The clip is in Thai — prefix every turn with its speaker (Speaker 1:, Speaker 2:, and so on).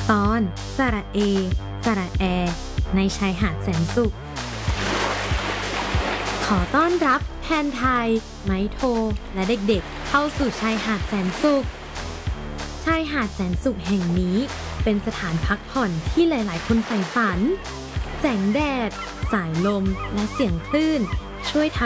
Speaker 1: ตอนสระเอสระแอในชายหาดแสนสุขขอต้อนรับแทนไทยไมโทและเด็กๆเข้าสู่ชายหาดแสนสุขชายหาดแสนสุขแห่งนี้เป็นสถานพักผ่อนที่หลายๆคนใฝ่ฝันแสงแดดสายลมและเสียงคลื่นช่วยท